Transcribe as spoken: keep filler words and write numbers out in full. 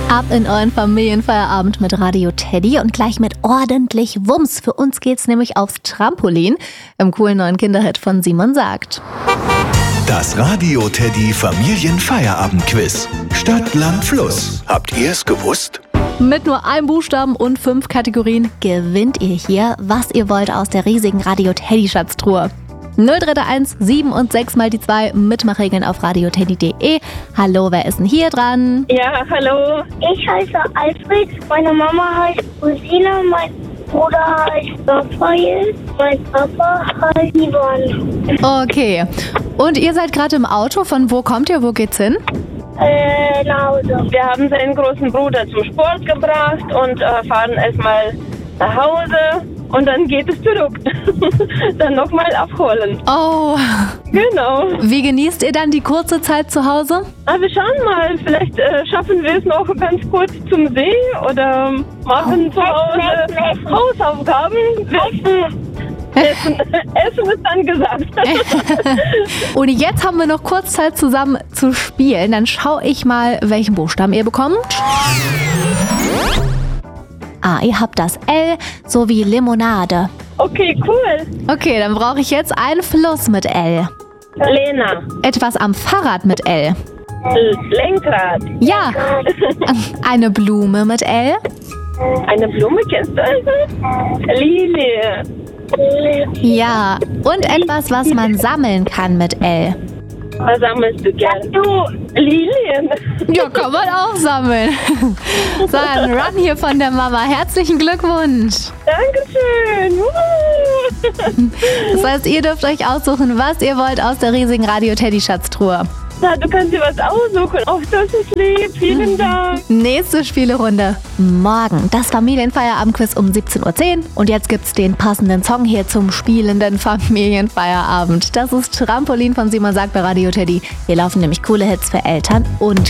Ab in euren Familienfeierabend mit Radio Teddy und gleich mit ordentlich Wumms. Für uns geht's nämlich aufs Trampolin im coolen neuen Kinderhit von Simon Sagt. Das Radio Teddy Familienfeierabend-Quiz. Stadt, Land, Fluss. Habt ihr es gewusst? Mit nur einem Buchstaben und fünf Kategorien gewinnt ihr hier, was ihr wollt aus der riesigen Radio Teddy Schatztruhe. null drei eins sieben und sechs mal die zwei, Mitmachregeln auf radioteddy punkt de. Hallo, wer ist denn hier dran? Ja, hallo. Ich heiße Alfred, meine Mama heißt Rosina, mein Bruder heißt Raphael, mein Papa heißt Ivan. Okay. Und ihr seid gerade im Auto. Von wo kommt ihr? Wo geht's hin? Äh, nach Hause. Wir haben seinen großen Bruder zum Sport gebracht und äh, fahren erstmal nach Hause und dann geht es zurück. Dann nochmal abholen. Oh. Genau. Wie genießt ihr dann die kurze Zeit zu Hause? Aber wir schauen mal, vielleicht äh, schaffen wir es noch ganz kurz zum See oder machen zu Hause Hausaufgaben. Essen, Essen ist dann gesagt. Und jetzt haben wir noch kurz Zeit zusammen zu spielen. Dann schaue ich mal, welchen Buchstaben ihr bekommt. Ah, ihr habt das L sowie Limonade. Okay, cool. Okay, dann brauche ich jetzt einen Fluss mit L. Lena. Etwas am Fahrrad mit L. L- Lenkrad. Ja. Eine Blume mit L. Eine Blume kennst du also? Lilie. Ja. Und etwas, was man sammeln kann mit L. Was sammelst du gern? Du, Lilien. Ja, kann man auch sammeln. So, ein Run hier von der Mama. Herzlichen Glückwunsch. Dankeschön. Das heißt, ihr dürft euch aussuchen, was ihr wollt aus der riesigen Radio Teddy Schatztruhe. Na, du kannst dir was aussuchen. Auf das ist lieb. Vielen Dank. Nächste Spielerunde morgen. Das Familienfeierabendquiz um siebzehn Uhr zehn. Und jetzt gibt's den passenden Song hier zum spielenden Familienfeierabend. Das ist Trampolin von Simon Sagt bei Radio Teddy. Hier laufen nämlich coole Hits für Eltern und